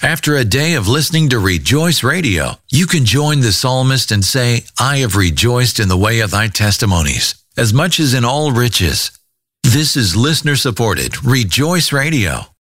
After a day of listening to Rejoice Radio, you can join the psalmist and say, I have rejoiced in the way of thy testimonies, as much as in all riches. This is listener-supported Rejoice Radio.